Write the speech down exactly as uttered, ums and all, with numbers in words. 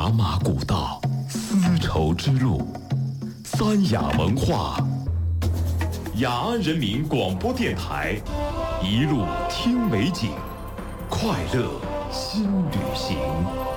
茶马古道，丝绸之路，三雅文化。雅安人民广播电台，一路听美景，快乐新旅行。